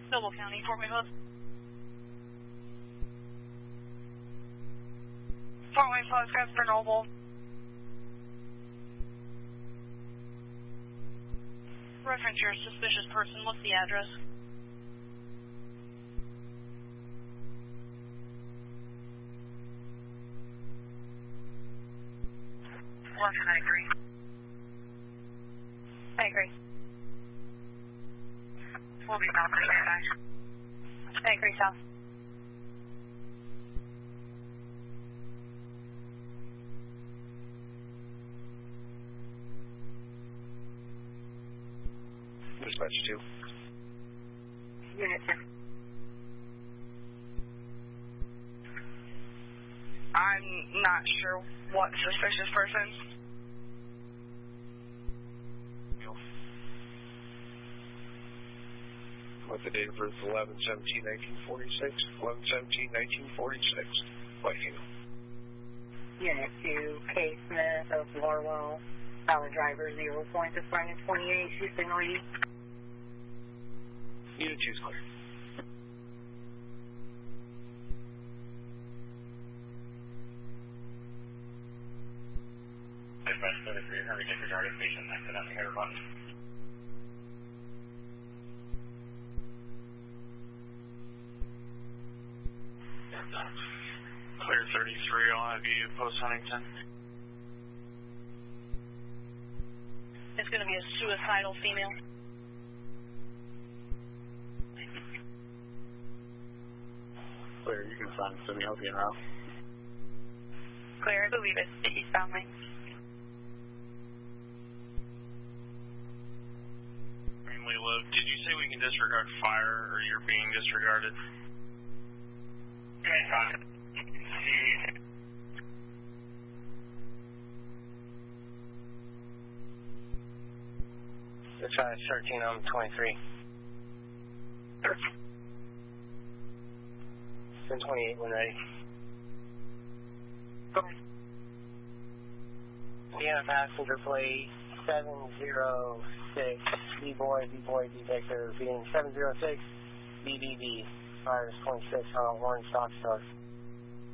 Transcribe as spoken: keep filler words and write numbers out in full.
Noble County, Fort Wayne Post. Fort Wayne Post, grab for Noble. Reference your suspicious person. What's the address? London, I agree. I agree. We'll be back. I agree, South. Dispatch two. Unit two. I'm not sure what suspicious person. With the date of birth eleven seventeen nineteen forty-six, eleven seventeen nineteen forty-six. White female. Unit two, K. Smith of Larwell. Valid driver, zero point to front and twenty-eight, shoot signal E. Unit two is clear. Dispatch thirty-three, hurry disregarded patient accidentally hit her button. Clear thirty-three, I'll have you post Huntington. It's going to be a suicidal female. Clear, you can assign Sydney Opium now. Clear, I believe it's the eastbound lane. Greenway Low, did you say we can disregard fire or you're being disregarded? Okay, fine. Let's try thirteen on twenty-three. ten twenty-eight when ready. We have passenger plate seven zero six, B-Boy, B-Boy, B-Victor, being seven zero six, B B B, fires twenty-six on Orange Stock Star.